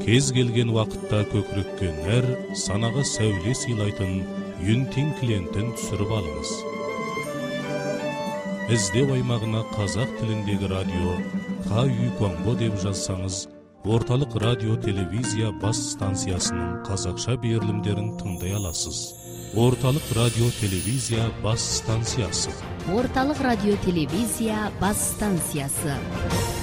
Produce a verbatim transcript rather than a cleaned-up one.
кез келген уақытта көкірекке нәр, санаға сәуле сыйлайтын Юнтин клиентін түсіріп алыңыз. Іздеу аймағына қазақ тіліндегі радио Ха Үй Конго деп жазсаңыз, орталық радио телевизия бас станциясының қазақша берілімдерін тыңдай аласыз. Орталық радио телевизия бас станциясы. Орталық радио телевизия бас станциясы.